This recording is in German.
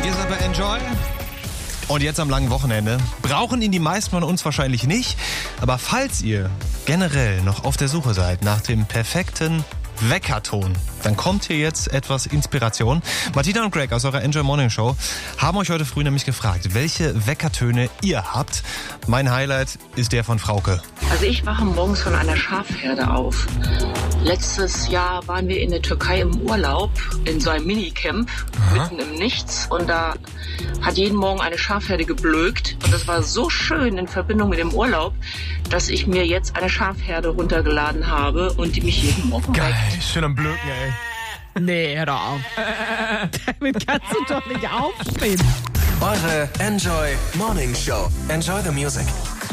Ihr seid bei Enjoy. Und jetzt am langen Wochenende. Brauchen ihn die meisten von uns wahrscheinlich nicht. Aber falls ihr generell noch auf der Suche seid nach dem perfekten Weckerton, dann kommt hier jetzt etwas Inspiration. Martina und Greg aus eurer Enjoy Morning Show haben euch heute früh nämlich gefragt, welche Weckertöne ihr habt. Mein Highlight ist der von Frauke. Also ich wache morgens von einer Schafherde auf. Letztes Jahr waren wir in der Türkei im Urlaub, in so einem Minicamp, mitten im Nichts. Und da hat jeden Morgen eine Schafherde geblökt. Und das war so schön in Verbindung mit dem Urlaub, dass ich mir jetzt eine Schafherde runtergeladen habe und die mich jeden Morgen Geil, schön am Blöken, ey. Nee, hör doch auf. Damit kannst du doch nicht aufstehen. Eure Enjoy Morning Show. Enjoy the music.